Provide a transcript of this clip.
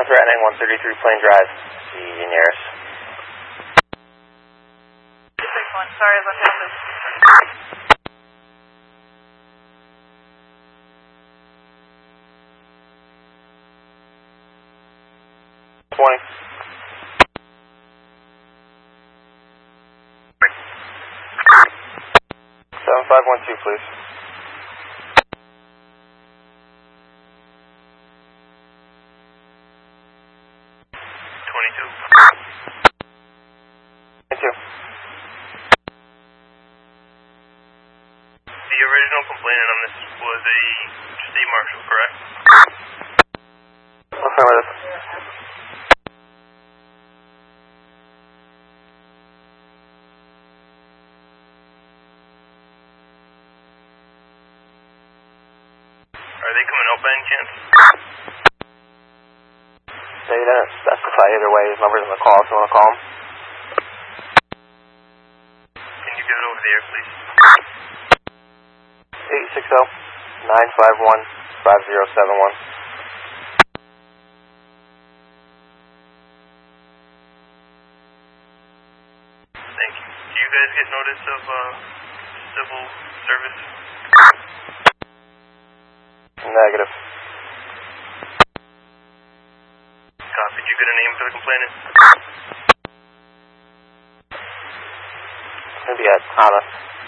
threatening 133 Plain Drive, the nearest. 261, sorry, let me have this. 20. 7512, please. 22. The original complainant on this was a state marshal, correct? Affirmative. Are they coming out by any chance? They didn't specify either way. His number's in the call, if you want to call him. Can you give it over the air, please? 860-951-5071. Thank you. Do you guys get notice of civil service? Negative. Copy. Did you get a name for the complainant? It's going to be at Thomas.